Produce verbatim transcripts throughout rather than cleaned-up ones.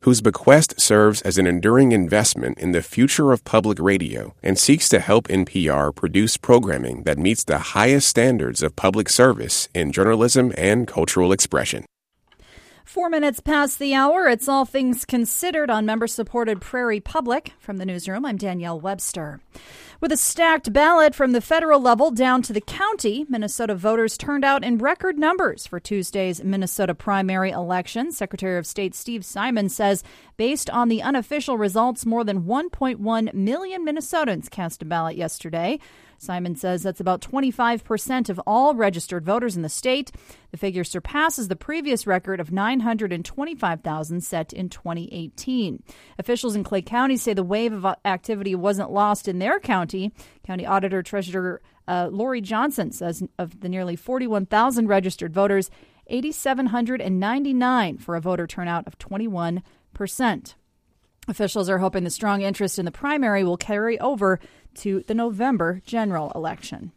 whose bequest serves as an enduring investment in the future of public radio and seeks to help N P R produce programming that meets the highest standards of public service in journalism and cultural expression. Four minutes past the hour. It's All Things Considered on member-supported Prairie Public. From the newsroom, I'm Danielle Webster. With a stacked ballot from the federal level down to the county, Minnesota voters turned out in record numbers for Tuesday's Minnesota primary election. Secretary of State Steve Simon says based on the unofficial results, more than one point one million Minnesotans cast a ballot yesterday. Simon says that's about twenty-five percent of all registered voters in the state. The figure surpasses the previous record of nine hundred twenty-five thousand set in twenty eighteen. Officials in Clay County say the wave of activity wasn't lost in their county. County Auditor Treasurer uh, Lori Johnson says of the nearly forty-one thousand registered voters, eight thousand seven hundred ninety-nine for a voter turnout of twenty-one percent. Officials are hoping the strong interest in the primary will carry over to the November general election.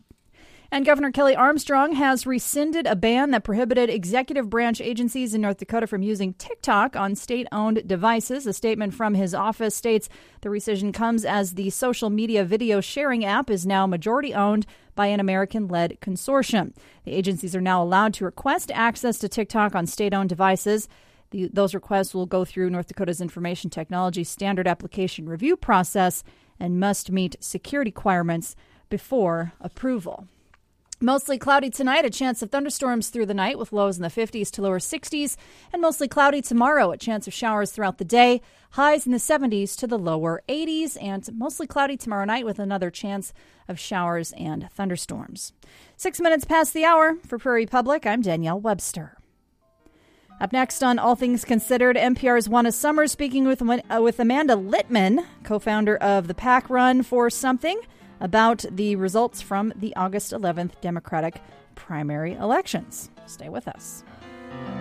And Governor Kelly Armstrong has rescinded a ban that prohibited executive branch agencies in North Dakota from using TikTok on state-owned devices. A statement from his office states the rescission comes as the social media video sharing app is now majority-owned by an American-led consortium. The agencies are now allowed to request access to TikTok on state-owned devices. The, those requests will go through North Dakota's Information Technology Standard Application Review process and must meet security requirements before approval. Mostly cloudy tonight, a chance of thunderstorms through the night with lows in the fifties to lower sixties, and mostly cloudy tomorrow, a chance of showers throughout the day, highs in the seventies to the lower eighties, and mostly cloudy tomorrow night with another chance of showers and thunderstorms. Six minutes past the hour. For Prairie Public, I'm Danielle Webster. Up next on All Things Considered, N P R's Juana Summers speaking with, uh, with Amanda Littman, co-founder of the PAC Run for Something, about the results from the August eleventh Democratic primary elections. Stay with us.